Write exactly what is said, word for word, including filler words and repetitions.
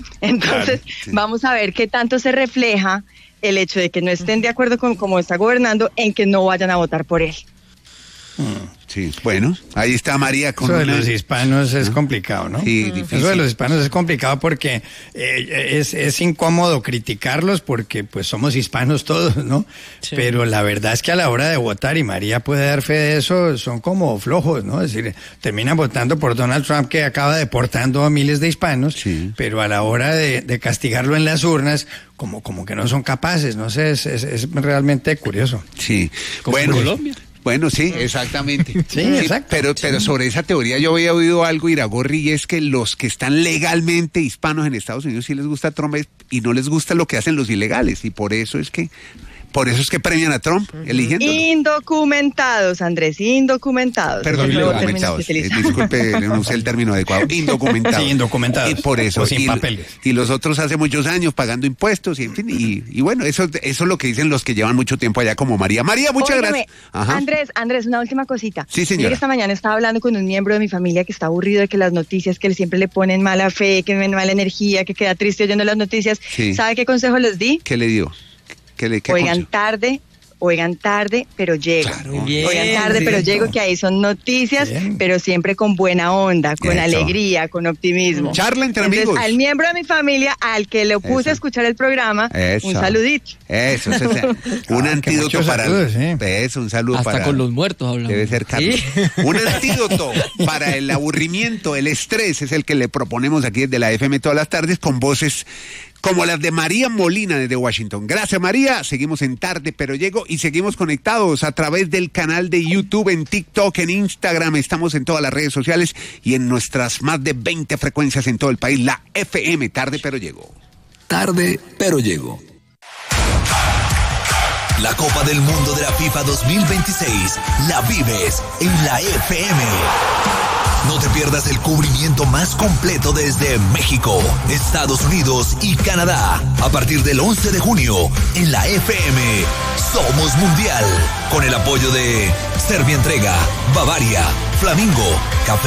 Entonces, claro, sí. vamos a ver qué tanto se refleja el hecho de que no estén de acuerdo con cómo está gobernando en que no vayan a votar por él. Sí, bueno, ahí está María con Eso de una... los hispanos es complicado, ¿no? Sí, difícil. Eso de los hispanos es complicado porque eh, es, es incómodo criticarlos porque pues somos hispanos todos, ¿no? Sí. Pero la verdad es que a la hora de votar, y María puede dar fe de eso, son como flojos, ¿no? Es decir, terminan votando por Donald Trump, que acaba deportando a miles de hispanos, sí. pero a la hora de, de castigarlo en las urnas, como, como que no son capaces, no sé, es, es, es realmente curioso. Sí, como bueno. Colombia. Bueno, sí, exactamente. Sí, exacto. Pero, pero sobre esa teoría yo había oído algo, Iragorri, y es que los que están legalmente hispanos en Estados Unidos sí les gusta Trump y no les gusta lo que hacen los ilegales, y por eso es que... Por eso es que premian a Trump, eligiéndolo. Indocumentados, Andrés, indocumentados. Perdón, indocumentados. Eh, disculpe, no usé el término adecuado. Indocumentados. Sí, indocumentados. Y por eso. O sin y, papeles. Y los otros hace muchos años pagando impuestos, y en fin. Y, y bueno, eso, eso es lo que dicen los que llevan mucho tiempo allá, como María. María, muchas Óigame, gracias. Ajá. Andrés, Andrés, una última cosita. Sí, señora. Mira, esta mañana estaba hablando con un miembro de mi familia que está aburrido de que las noticias, que siempre le ponen mala fe, que mala energía, que queda triste oyendo las noticias. Sí. ¿Sabe qué consejo les di? ¿Qué le dio? ¿Qué le, qué Oigan consejo? tarde. Oigan tarde, pero llego. Claro, bien, Oigan tarde, pero cierto. llego, que ahí son noticias, Bien. pero siempre con buena onda, con Eso. alegría, con optimismo. Charla entre Entonces, amigos. al miembro de mi familia, al que le puse Eso. a escuchar el programa, Eso. un saludito. Eso, eso, eso. Un Ah, antídoto muchos para... saludos, sí. Eso, un saludo Hasta para... con los muertos hablamos. Debe ser Carlos. ¿Sí? Un antídoto para el aburrimiento, el estrés, es el que le proponemos aquí desde la F M todas las tardes con voces como las de María Molina desde Washington. Gracias, María. Seguimos en Tarde Pero Llego y seguimos conectados a través del canal de YouTube, en TikTok, en Instagram. Estamos en todas las redes sociales y en nuestras más de veinte frecuencias en todo el país. La F M, Tarde Pero Llego. Tarde Pero Llego. La Copa del Mundo de la FIFA dos mil veintiséis la vives en la F M. No te pierdas el cubrimiento más completo desde México, Estados Unidos y Canadá. A partir del once de junio, en la F M, Somos Mundial. Con el apoyo de Servientrega, Bavaria, Flamingo, Café